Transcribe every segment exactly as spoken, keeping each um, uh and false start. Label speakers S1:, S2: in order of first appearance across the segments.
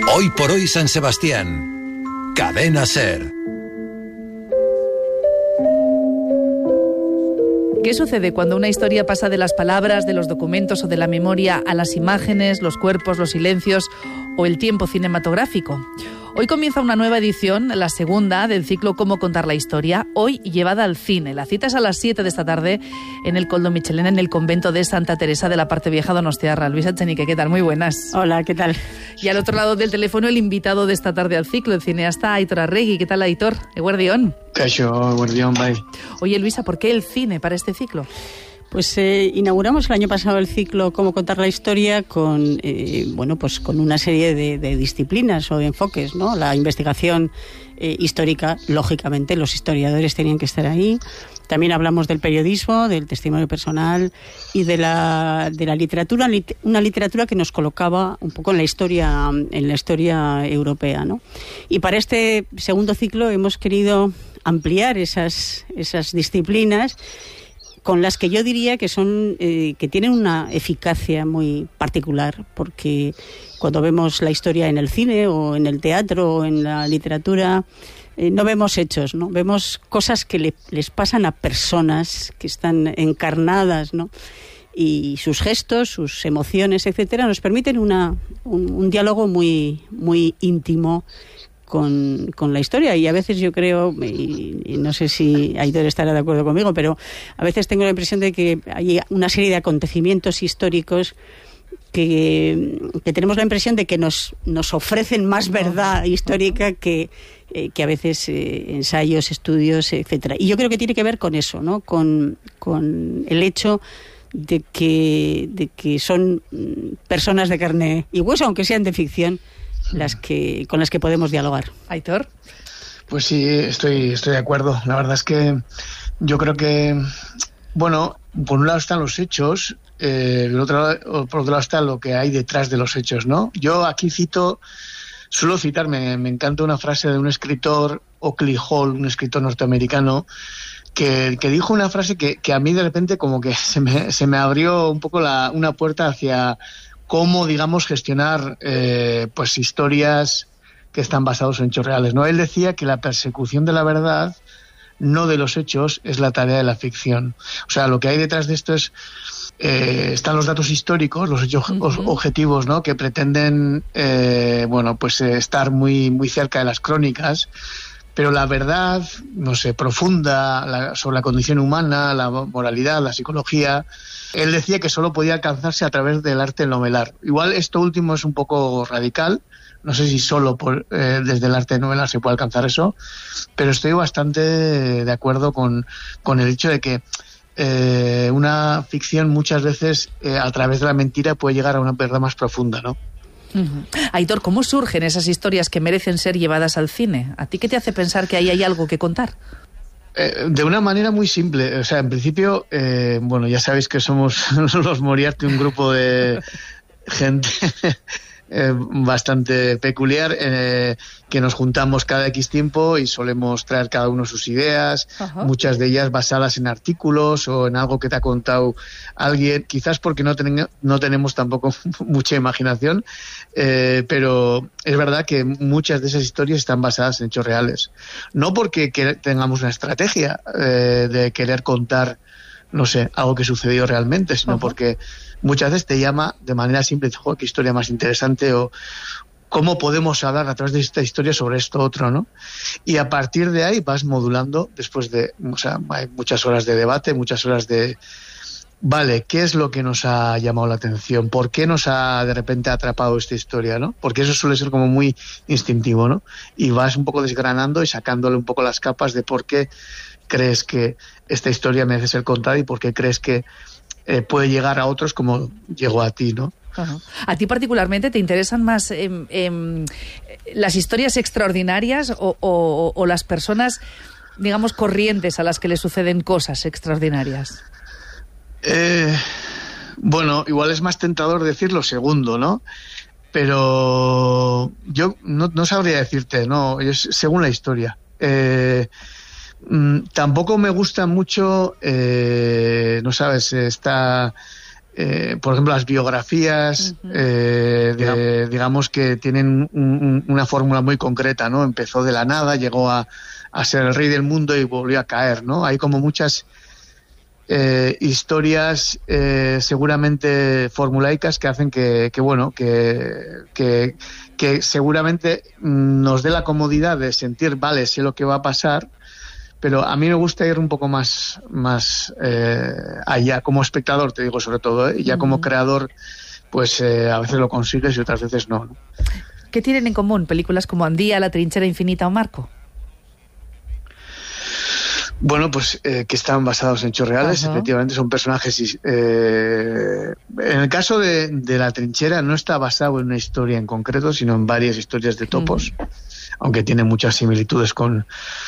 S1: Hoy por hoy San Sebastián. Cadena SER.
S2: ¿Qué sucede cuando una historia pasa de las palabras, de los documentos o de la memoria a las imágenes, los cuerpos, los silencios o el tiempo cinematográfico? Hoy comienza una nueva edición, la segunda del ciclo Cómo contar la historia, hoy llevada al cine. La cita es a las siete de esta tarde en el Koldo Mitxelena, en el convento de Santa Teresa de la Parte Vieja Donostiarra. Luisa Echenique, ¿qué tal? Muy buenas.
S3: Hola, ¿qué tal?
S2: Y al otro lado del teléfono el invitado de esta tarde al ciclo, el cineasta Aitor Arregui. ¿Qué tal, Aitor? Eguerdión.
S4: Caixo, eguerdión, bye.
S2: Oye, Luisa, ¿por qué el cine para este ciclo?
S3: Pues eh, inauguramos el año pasado el ciclo Cómo contar la historia con eh, bueno pues con una serie de, de disciplinas o de enfoques, ¿no? La investigación eh, histórica, lógicamente, los historiadores tenían que estar ahí. También hablamos del periodismo, del testimonio personal y de la de la literatura, una literatura que nos colocaba un poco en la historia en la historia europea, ¿no? Y para este segundo ciclo hemos querido ampliar esas esas disciplinas, con las que yo diría que son eh, que tienen una eficacia muy particular, porque cuando vemos la historia en el cine o en el teatro o en la literatura, eh, no vemos hechos, ¿no? Vemos cosas que le, les pasan a personas que están encarnadas, ¿no? Y sus gestos, sus emociones, etcétera, nos permiten una, un, un diálogo muy, muy íntimo Con, con la historia. Y a veces yo creo, y, y no sé si Aitor estará de acuerdo conmigo, pero a veces tengo la impresión de que hay una serie de acontecimientos históricos que, que tenemos la impresión de que nos, nos ofrecen más verdad histórica que, eh, que a veces eh, ensayos, estudios, etcétera. Y yo creo que tiene que ver con eso, ¿no? Con, con el hecho de que, de que son personas de carne y hueso, aunque sean de ficción, las que con las que podemos dialogar.
S2: Aitor.
S4: Pues sí, estoy estoy de acuerdo. La verdad es que yo creo que, bueno, por un lado están los hechos, eh, por, otro lado, por otro lado está lo que hay detrás de los hechos, ¿no? Yo aquí cito, suelo citar, me, me encanta una frase de un escritor, Oakley Hall, un escritor norteamericano, que, que dijo una frase que, que a mí de repente como que se me, se me abrió un poco la, una puerta hacia cómo, digamos, gestionar eh, pues historias que están basadas en hechos reales, ¿no? Él decía que la persecución de la verdad, no de los hechos, es la tarea de la ficción. O sea, lo que hay detrás de esto es eh, están los datos históricos, los hechos uh-huh. objetivos, ¿no? Que pretenden eh, bueno, pues eh, estar muy muy cerca de las crónicas, pero la verdad, no sé, profunda la, sobre la condición humana, la moralidad, la psicología. Él decía que solo podía alcanzarse a través del arte novelar. Igual esto último es un poco radical, no sé si solo por, eh, desde el arte novelar se puede alcanzar eso, pero estoy bastante de acuerdo con, con el hecho de que eh, una ficción muchas veces eh, a través de la mentira puede llegar a una verdad más profunda, ¿no?
S2: Uh-huh. Aitor, ¿cómo surgen esas historias que merecen ser llevadas al cine? ¿A ti qué te hace pensar que ahí hay algo que contar?
S4: De una manera muy simple. O sea, en principio, eh, bueno, ya sabéis que somos los Moriarty, un grupo de gente eh, bastante peculiar, eh, que nos juntamos cada X tiempo y solemos traer cada uno sus ideas, uh-huh. muchas de ellas basadas en artículos o en algo que te ha contado alguien, quizás porque no, ten- no tenemos tampoco mucha imaginación, eh, pero es verdad que muchas de esas historias están basadas en hechos reales. No porque que tengamos una estrategia eh, de querer contar, no sé, algo que sucedió realmente, sino uh-huh. porque muchas veces te llama de manera simple, joder, qué historia más interesante, o cómo podemos hablar a través de esta historia sobre esto otro, ¿no? Y a partir de ahí vas modulando después de, o sea, hay muchas horas de debate, muchas horas de, vale, ¿qué es lo que nos ha llamado la atención? ¿Por qué nos ha de repente atrapado esta historia, ¿no? Porque eso suele ser como muy instintivo, ¿no? Y vas un poco desgranando y sacándole un poco las capas de por qué crees que esta historia merece ser contada y por qué crees que eh, puede llegar a otros como llegó a ti, ¿no?
S2: Uh-huh. ¿A ti particularmente te interesan más eh, eh, las historias extraordinarias o, o, o las personas, digamos, corrientes a las que le suceden cosas extraordinarias?
S4: Eh, bueno, igual es más tentador decir lo segundo, ¿no? Pero yo no, no sabría decirte, no, es según la historia. Eh, mm, tampoco me gusta mucho, eh, no sabes, esta eh, por ejemplo, las biografías, uh-huh. eh, de, digamos que tienen un, un, una fórmula muy concreta, ¿no? Empezó de la nada, llegó a, a ser el rey del mundo y volvió a caer, ¿no? Hay como muchas eh, historias eh, seguramente formulaicas que hacen que, que bueno, que, que, que seguramente nos dé la comodidad de sentir, vale, sé lo que va a pasar, pero a mí me gusta ir un poco más, más eh, allá, como espectador, te digo sobre todo, ¿eh? Y ya uh-huh. como creador, pues eh, a veces lo consigues y otras veces no, ¿no?
S2: ¿Qué tienen en común películas como Andía, La trinchera infinita o Marco?
S4: Bueno, pues eh, que están basados en hechos reales, uh-huh. efectivamente son personajes. Eh, en el caso de, de La trinchera no está basado en una historia en concreto, sino en varias historias de topos, uh-huh. aunque tiene muchas similitudes con,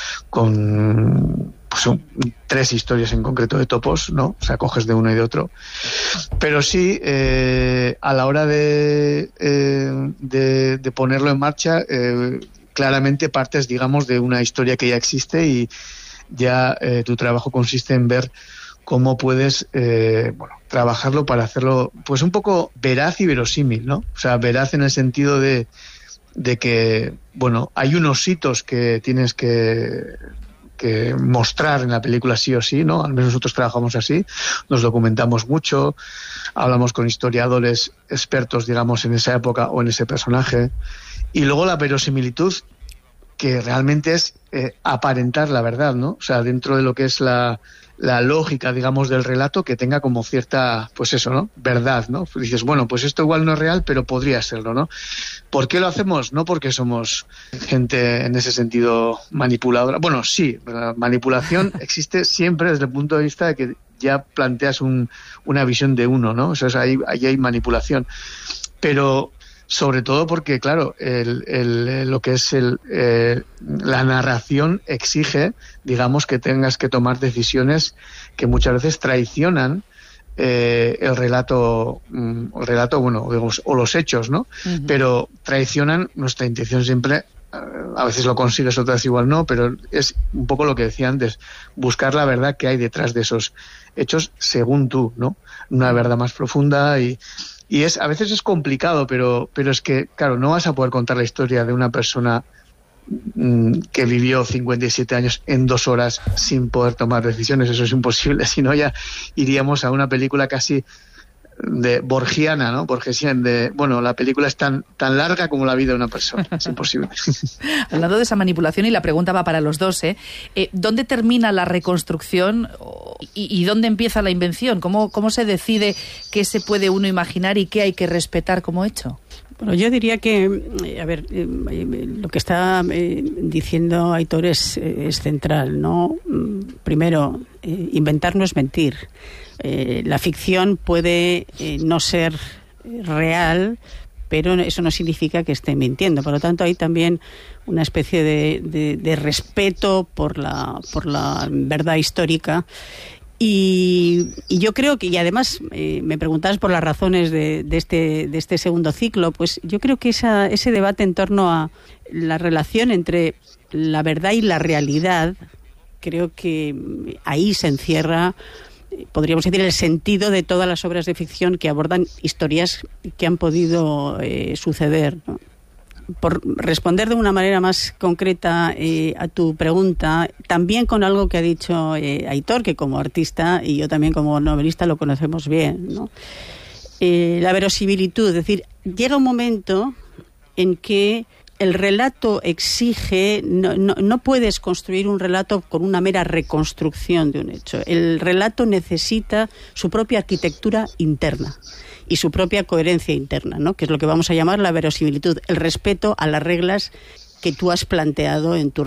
S4: con pues, un, tres historias en concreto de topos, ¿no? O sea, coges de uno y de otro. Pero sí, eh, a la hora de, eh, de, de ponerlo en marcha, eh, claramente partes, digamos, de una historia que ya existe y ya eh, tu trabajo consiste en ver cómo puedes eh, bueno, trabajarlo para hacerlo pues un poco veraz y verosímil, ¿no? O sea, veraz en el sentido de, de que, bueno, hay unos hitos que tienes que, que mostrar en la película sí o sí, ¿no? Al menos nosotros trabajamos así, nos documentamos mucho, hablamos con historiadores expertos, digamos, en esa época o en ese personaje, y luego la verosimilitud, que realmente es eh, aparentar la verdad, ¿no? O sea, dentro de lo que es la, la lógica, digamos, del relato, que tenga como cierta, pues eso, ¿no? Verdad, ¿no? Dices, bueno, pues esto igual no es real, pero podría serlo, ¿no? ¿Por qué lo hacemos? No porque somos gente en ese sentido manipuladora. Bueno, sí, la manipulación existe siempre desde el punto de vista de que ya planteas un, una visión de uno, ¿no? O sea, ahí, ahí hay manipulación. Pero sobre todo porque, claro, el, el, lo que es el, eh, la narración exige, digamos, que tengas que tomar decisiones que muchas veces traicionan eh, el relato, el relato, bueno, digamos, o los hechos, ¿no? Uh-huh. Pero traicionan nuestra intención siempre. A veces lo consigues, otras igual no, pero es un poco lo que decía antes, buscar la verdad que hay detrás de esos hechos según tú, ¿no? Una verdad más profunda y Y es a veces es complicado, pero pero es que, claro, no vas a poder contar la historia de una persona mmm, que vivió cincuenta y siete años en dos horas sin poder tomar decisiones. Eso es imposible. Si no, ya iríamos a una película casi de borgiana, ¿no? Borgesian, de, bueno, la película es tan, tan larga como la vida de una persona. Es imposible.
S2: Hablando de esa manipulación, y la pregunta va para los dos, ¿eh? eh ¿Dónde termina la reconstrucción y, y dónde empieza la invención? ¿Cómo, ¿Cómo se decide qué se puede uno imaginar y qué hay que respetar como hecho?
S3: Bueno, yo diría que, a ver, eh, lo que está eh, diciendo Aitor es, es central, ¿no? Primero, eh, inventar no es mentir. Eh, la ficción puede eh, no ser real, pero eso no significa que esté mintiendo. Por lo tanto, hay también una especie de, de, de respeto por la, por la verdad histórica. Y, y yo creo que, y además eh, me preguntabas por las razones de, de, este, de este segundo ciclo, pues yo creo que esa, ese debate en torno a la relación entre la verdad y la realidad, creo que ahí se encierra, podríamos decir, el sentido de todas las obras de ficción que abordan historias que han podido eh, suceder, ¿no? Por responder de una manera más concreta eh, a tu pregunta, también con algo que ha dicho eh, Aitor, que como artista y yo también como novelista lo conocemos bien, ¿no? Eh, la verosimilitud, es decir, llega un momento en que el relato exige, no, no, no puedes construir un relato con una mera reconstrucción de un hecho. El relato necesita su propia arquitectura interna y su propia coherencia interna, ¿no? Que es lo que vamos a llamar la verosimilitud, el respeto a las reglas que tú has planteado en tu